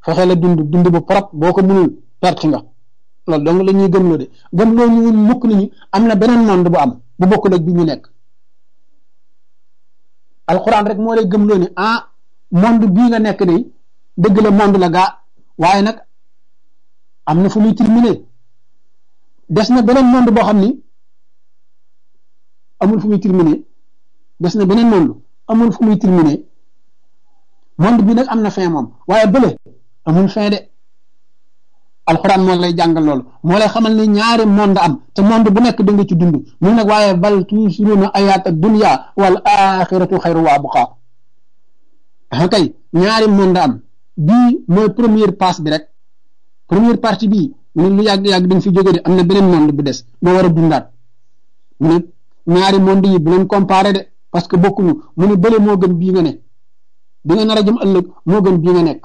fexe la dund bu propre boo ko mënul perte nga loolu donc la ñuy gëmloo de gëmloo ñu mukk nañu am na beneen monde bu am bu bokkul ak bi ñu nekk alxuraan rek moo lay gëmloo ni monde bii nga nekk de dëgg la monde la gaa waaye nag am na fu muy terminer des na beneen monde boo xam ni amul fu muy terminer des na beneen monde amul fu muy terminer monde bi nag am na fin moom waaye bële amul fin de alxuraan moo lay jàngal loolu moo lay xamal ni ñaari monde am te monde bu nekk da nga ci dund mu nag waaye bal tuusiruuna ayaat dunya wal axiratu xayru wa abqa kay ñaari monde am bii mooy première passe bi rek première partie bii mu ne lu yàgg-yàgg dañ fi jóge de am na beneen monde bu des boo war a dundaat mu ne ñaari monde yi bu leen comparé de parce que bokkuñu mu ne bële moo gën bii nga ne bi nga nar a jëm ëllëg moo gën bii nga nekk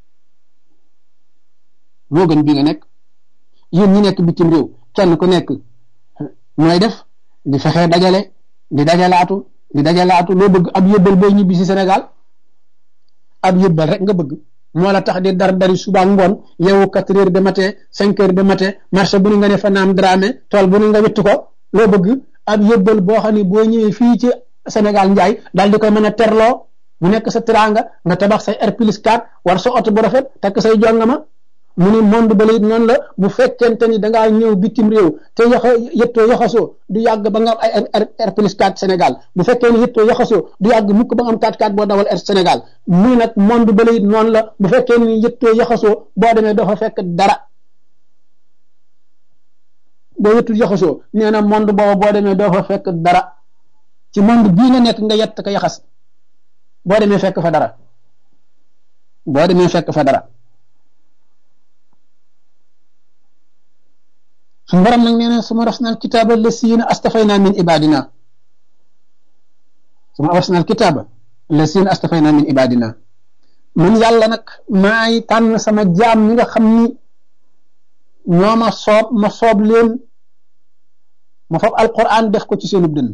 moo gën bii nga nekk yéen ñi nekk bitim réew kenn ku nekk mooy def di fexe dajale di dajalaatu loo bëgg ab yëbbal booy ñibbi si Sénégal ab yëbbal rek nga bëgg moo la tax di dari suba ngoon yeewu 4 heures de matin 5 heures de matin marché bu ni nga ne fa naam dramé tool bu ni nga wittu ko loo bëgg ab yëbbal boo xam ne boo ñëwee fii ci Sénégal njaay daal di koy mën a terloo mu nekk sa teraanga nga tabax say R+4 war sa oto bu rafet takk say jongama mu ni monde ba it noonu la bu fekkente ni dangaa ñëw bitim réew te yëttoo yaxasoo du yàgg ba nga am ay R+4 Sénégal bu fekkee ni yëttoo yaxasoo du yàgg mukk ba nga am 4x4 boo dawal Sénégal muy nag monde ba it noonu la bu fekkee ni yëttoo yaxasoo boo demee doo fa fekk dara boo yëttul yaxasoo nee na monde booba boo demee doo fa fekk dara ci monde bii nga nekk nga yett ko yaxas boo demee fekk fa dara boo demee fekk fa dara suñu borom nag nee na suma awrasnal kitaaba lasiina astafayna min ibadina min ibadina man yàlla nag maay tànn sama jaam ñi nga xam ni ñoo ma soob leen ma fab alquran def ko ci seenub dënn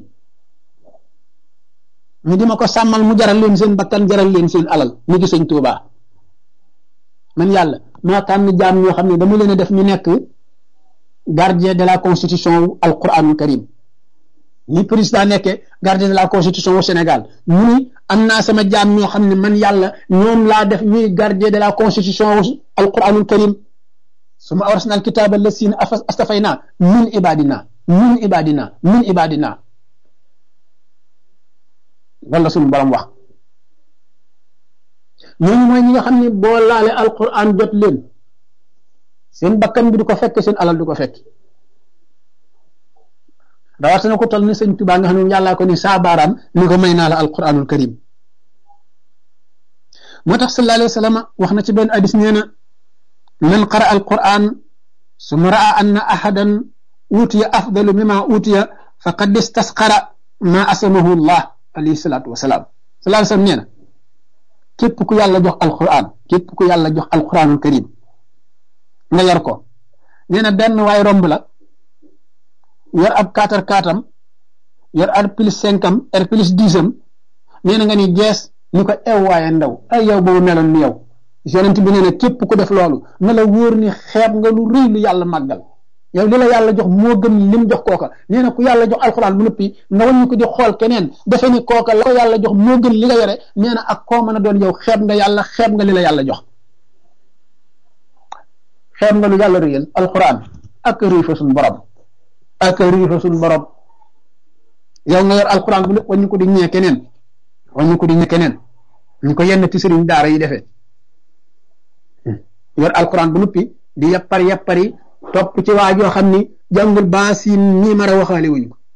ñu di ma ko sàmmal mu jaral leen seen bakkan jaral leen seen alal ñu gi Sëñ Tuubaa man yàlla maa tànn jaam ñoo xam ne dama leen a def ñu nekk gardien de la constitution wu alquranul karim ni président nekkee gardien de la constitution wu Sénégal mu ni am naa sama jaam ñoo xam ne man yàlla ñoom laa def ñuy gardien de la constitution wu alquranul karim suma awrasnal kitaaba lasiina astafayna min ibadina loolu la suñu borom wax ñooñu mooy ñi nga xam ne boo laale alquran jot leen seen bakkan bi du ko fekk seen alal du ko fekk rawatina ko toll ni Sëñ Tuubaa nga xam ne yàllaa ko ni saa baaraam ni ko may naa la alquranul karim moo tax sallallahu alayhi wa sallam wax na ci benn hadis nee na man qara alquran summa raa anna ahadan utiya afdalu mimma utiya faqad istasqara ma asamahu Allah alayhi salaatu wasalaam sallallahu alayhi wa sallam nee na képp ku yàlla jox alquranul karim nga yor ko nee na benn waay romb la yor ab 4x4am yor R+5 am R+10 am nee na nga ni gees ni ko ew waaye ndaw ay yow boobu meloon ni yow yonent bi nee na képp ku def loolu na la wóor ni xeeb nga lu rëy lu yàlla màggal yow li la yàlla jox moo gën lim jox kooka nee na ku yàlla jox alxuraan bu noppi nga waññu ko di xool keneen defe ni kooka la ko yàlla jox moo gën li nga yore nee na ak koo mën a doon yow xeeb nga yàlla xeeb nga li la yàlla jox xeeb nga lu yàlla réyal alxuraan ak rëy fa suñ borom yow nga yor alxuraan bu lépp waññu ko di ñee keneen ñu ko yenn ci sëriñ daara yi defee yor alxuraan bu noppi di yappari topp ci waajoo xam ni jàngul baasin ñii mara waxaale wuñ ko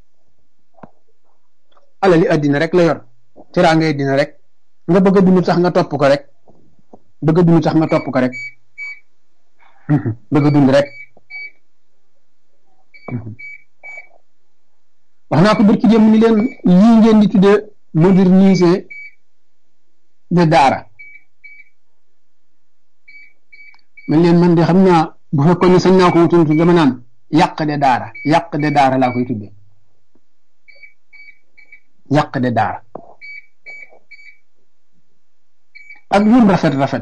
alali addina rek la yor teraanga addina rek nga bëgg a dund tax nga topp ko rek bëgg a dund rek wax naa ko barki dem ni leen lii ngeen di tuddee moderniser de daara man de xam naa bu fekkoon ne sañ naa ko wutuntu dama naan yàq de daara laa koy tuddee yàq de daara ak lum rafet